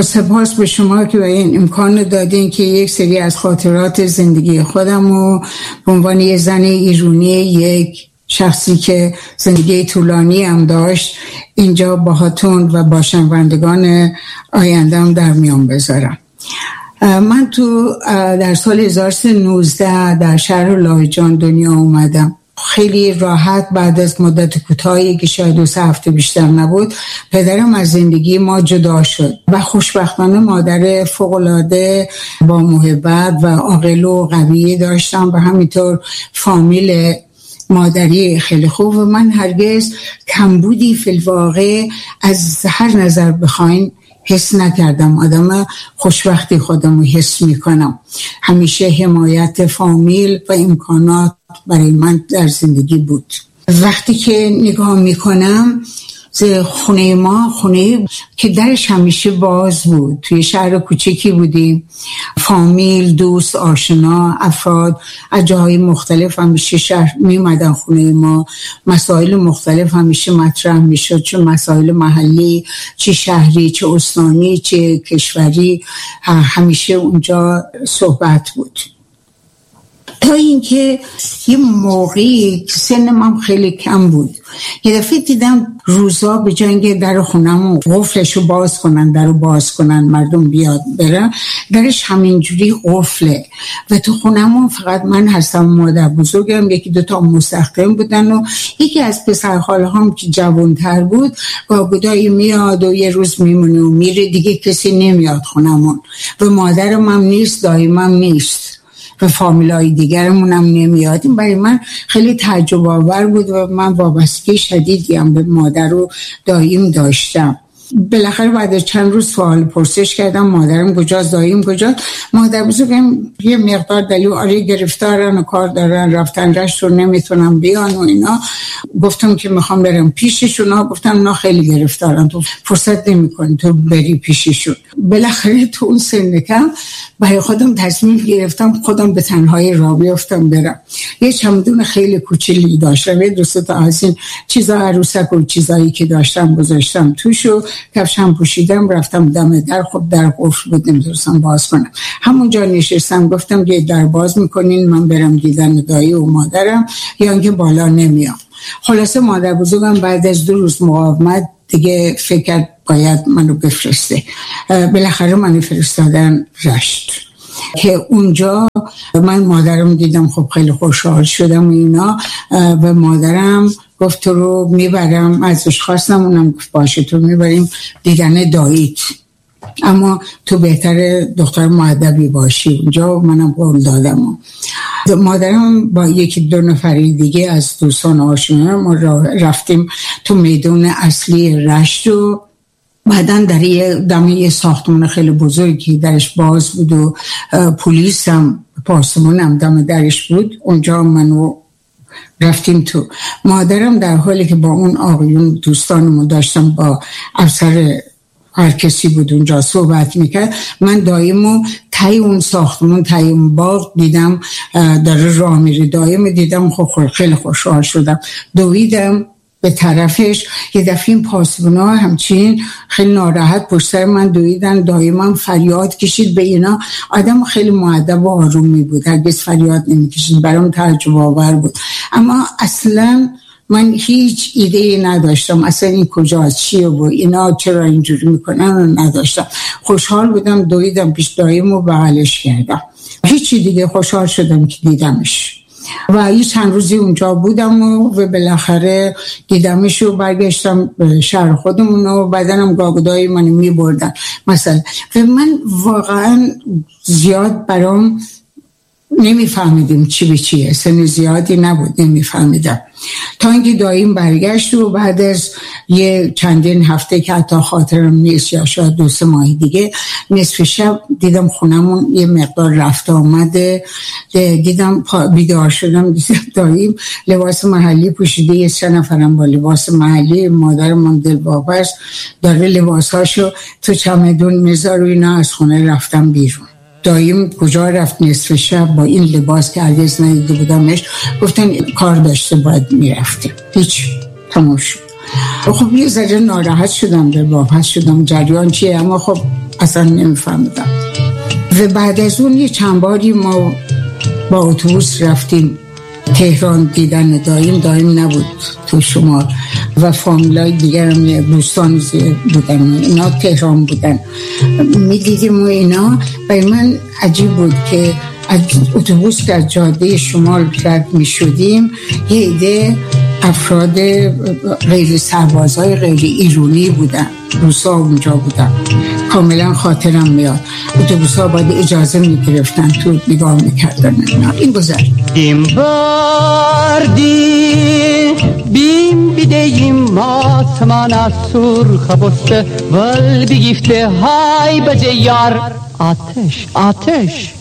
با سپاس به شما که به این امکان دادین که یک سری از خاطرات زندگی خودم و به عنوان یه زن ایرانی، یک شخصی که زندگی طولانی هم داشت، اینجا باهاتون و با شنوندگان آینده‌ام در میان بذارم. من در سال 1319 در شهر لاهیجان دنیا اومدم. خیلی راحت بعد از مدت کوتاهی که شاید 2 هفته بیشتر نبود، پدرم از زندگی ما جدا شد و خوشبختانه مادر فوق‌العاده با محبت و عاقل و قوی داشتم و همینطور فامیل مادری خیلی خوب و من هرگز کمبودی فی الواقع از هر نظر بخواین حس نکردم. آدم خوشبختی خودم رو حس میکنم. همیشه حمایت فامیل و امکانات برای من در زندگی بود. وقتی که نگاه میکنم خونه ما، خونه که درش همیشه باز بود، توی شهر کوچکی بودیم، فامیل، دوست، آشنا، افراد از جاهای مختلف همیشه شهر میمدن خونه ما. مسائل مختلف همیشه مطرح میشد، چه مسائل محلی، چه شهری، چه استانی، چه کشوری، همیشه اونجا صحبت بود. تا اینکه یه موقعی سن من خیلی کم بود، یه دفعه دیدم روزا به جای اینکه در خونم قفلشو باز کنن مردم بیاد برن، درش همینجوری قفله و تو خونمون فقط من هستم، مادر بزرگم، 1-2 مستخدم بودن و یکی از پسرخاله هم که جوانتر بود گاهی میاد و یه روز میمونه و میره، دیگه کسی نمیاد خونمون و مادرم هم نیست، دایمم نیست و فامیلای دیگرمون هم نمیادیم. برای من خیلی تعجب آور بود و من وابستگی شدیدی هم به مادر و دایم داشتم. بالاخره بعد از چند روز سوال پرسش کردم مادرم کجاست، داییم کجاست. مادر بزرگم یه مقدار دلیل آره گرفتارن و کار دارن، رفتن رشت و نمیتونم بیان و اینا. گفتم که میخوام برم پیششون، گفتم نه خیلی گرفتارن، تو فرصت نمیکنی تو بری پیششون. بالاخره تو اون سن کم برای خودم تصمیم گرفتم خودم به تنهایی راه بیفتم برم. یه چمدون خیلی کوچیکی داشتم، 2 تا از این چیزا عروسک و چیزایی که داشتم گذاشتم توشو، کفشم پوشیدم، رفتم دم در. خب در قفل بود، نمیتونستم باز کنم. همونجا نشستم، گفتم که در باز میکنین من برم دیدن دایی و مادرم یا اینکه بالا نمیام. خلاصه مادر بزرگم بعد از 2 روز مقاومت دیگه فکر کرد باید منو بفرسته. بالاخره منو فرستادن رشت که اونجا من مادرم دیدم. خب خیلی خوشحال شدم و اینا و مادرم گفت تو رو میبرم، ازش خواستم، اونم گفت باشه تو میبریم دیدن داییت، اما تو بهتر دختر مؤدبی باشی اونجا. منم قول دادم. مادرم با 1-2 نفری دیگه از دوستان آشنا ما رفتیم تو میدون اصلی رشت و بعدن در یه ساختمان خیلی بزرگی درش باز بود و پلیس هم پاسمون هم دم درش بود. اونجا منو رفتیم تو. مادرم در حالی که با اون آقایون دوستانمو داشتم با افسر هر کسی بود اونجا صحبت میکرد، من دایمو تای اون ساختمون، تای اون باغ دیدم داره راه میره. دایم دیدم خب خیلی خوشحال شدم، دویدم به طرفش. یه دفعه این پاسبونا همچین خیلی ناراحت پشت سر من دویدن. دایما فریاد کشید به اینا. آدم خیلی مؤدب و آرومی بود، هرگز فریاد نمیکشید. برام تعجب آور بود. اما اصلا من هیچ ایده‌ای نداشتم اصلا این کجاست، چیه و اینا چرا اینجوری میکنن رو نداشتم. خوشحال بودم، دویدم پیش داییم و بغلش کردم. هیچی دیگه، خوشحال شدم که دیدمش و یه چند روزی اونجا بودم و بالاخره دیدمش و برگشتم به شهر خودمون و بدنم گاگودایی منو میبردن مثلا. و من واقعا زیاد برام نمیفهمیدم چی به چیه، سن زیادی نبود، نمیفهمیدم تا اینکه داییم برگشت و بعد از یه چندین هفته که حتی خاطرم نیست یا شاید 2-3 ماه دیگه، نصف شب دیدم خونمون یه مقدار رفته آمده. دیدم بیدار شدم، دیدم داییم لباس محلی پوشیده، یه 3 نفرم با لباس محلی. مادرم دلواپس داره لباساشو تو چمدون میذاره و اینا. از خونه رفتم بیرون. داییم کجا رفت نصف شب با این لباس که هرگز ندیده بودمش؟ گفتن کار داشته باید میرفته. هیچ، تموم شد. خب یه ذره ناراحت شدم، دلواپس شدم جریان چیه، اما خب اصلا نمیفهمیدم. و بعد از اون یه چند باری ما با اتوبوس رفتیم تهران دیدن دایم نبود تو شمال و فامیلای دیگر هم دوستان بودن، اینا تهران بودن، میدیدیم و اینا. برای من عجیب بود که از اتوبوس که از جاده شمال رد میشدیم یه عده افراد غیر سربازای غیر ایرانی بودن، روسا اونجا بودن. کاملا خاطرم میاد اتوبوس ها باید اجازه میگرفتن تو نگاه میکردن. این گذشت. این باردی بیم بدهیم آسمان از سرخ بسته ول بگیفته های بجه یار آتش